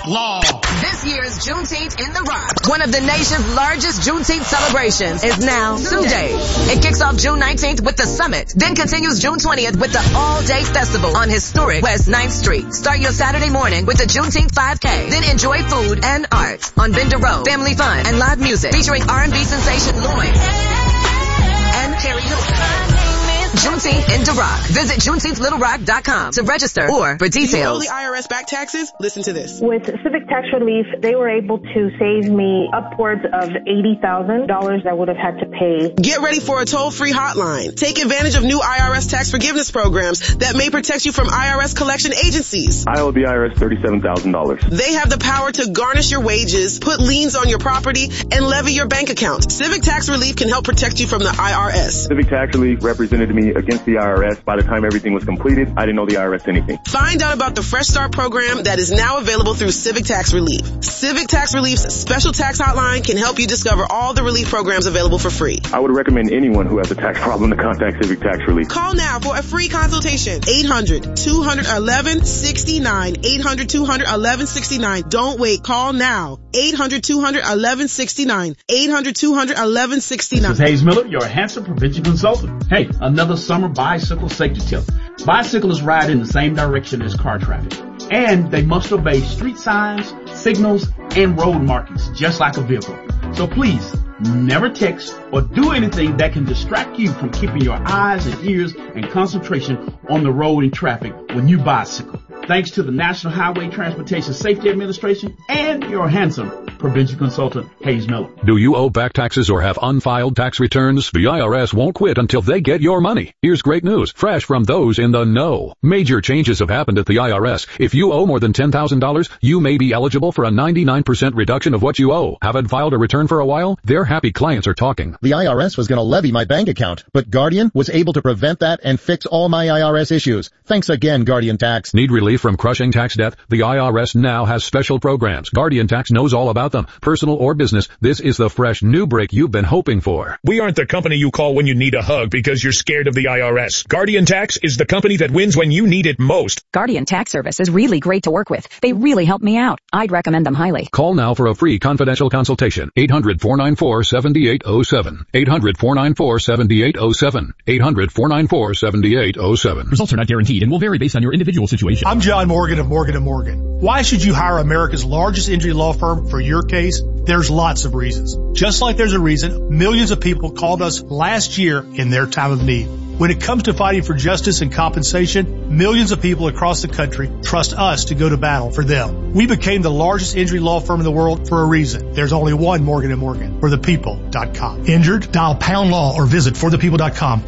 law. This year's Juneteenth in the Rock, one of the nation's largest Juneteenth celebrations, is now 2 days. It kicks off June 19th with the summit, then continues June 20th with the all-day festival on historic West 9th Street. Start your Saturday morning with the Juneteenth 5K, then enjoy food and art on Bender Road, family fun, and live music featuring R&B sensation Lloyd and Carrie Hilton. Juneteenth in DeRock. Visit JuneteenthLittleRock.com to register or for details. Do you owe the IRS back taxes? Listen to this. With Civic Tax Relief, they were able to save me upwards of $80,000 I would have had to pay. Get ready for a toll-free hotline. Take advantage of new IRS tax forgiveness programs that may protect you from IRS collection agencies. I owe the IRS $37,000. They have the power to garnish your wages, put liens on your property, and levy your bank account. Civic Tax Relief can help protect you from the IRS. Civic Tax Relief represented me against the IRS. By the time everything was completed, I didn't owe the IRS anything. Find out about the Fresh Start program that is now available through Civic Tax Relief. Civic Tax Relief's special tax hotline can help you discover all the relief programs available for free. I would recommend anyone who has a tax problem to contact Civic Tax Relief. Call now for a free consultation. 800-211-69. 800-211-69. Don't wait. Call now. 800-211-69. 800-211-69. This is Hayes Miller, your Hanson Prevention Consultant. Hey, another summer bicycle safety tip. Bicyclists ride in the same direction as car traffic, and they must obey street signs, signals, and road markings, just like a vehicle. So please, never text or do anything that can distract you from keeping your eyes and ears and concentration on the road and traffic when you bicycle. Thanks to the National Highway Transportation Safety Administration and your handsome prevention consultant, Hayes Miller. Do you owe back taxes or have unfiled tax returns? The IRS won't quit until they get your money. Here's great news, fresh from those in the know. Major changes have happened at the IRS. If you owe more than $10,000, you may be eligible for a 99% reduction of what you owe. Haven't filed a return for a while? Their happy clients are talking. The IRS was going to levy my bank account, but Guardian was able to prevent that and fix all my IRS issues. Thanks again, Guardian Tax. Need relief from crushing tax debt? The IRS now has special programs. Guardian Tax knows all about them. Personal or business, this is the fresh new break you've been hoping for. We aren't the company you call when you need a hug because you're scared of the IRS. Guardian Tax is the company that wins when you need it most. Guardian Tax Service is really great to work with. They really help me out. I'd recommend them highly. Call now for a free confidential consultation. 800-494-7807. 800-494-7807. 800-494-7807. Results are not guaranteed and will vary based on your individual situation. I'm John Morgan of Morgan & Morgan. Why should you hire America's largest injury law firm for your case? There's lots of reasons. Just like there's a reason millions of people called us last year in their time of need. When it comes to fighting for justice and compensation, millions of people across the country trust us to go to battle for them. We became the largest injury law firm in the world for a reason. There's only one Morgan & Morgan. ForThePeople.com. Injured? Dial #law or visit ForThePeople.com.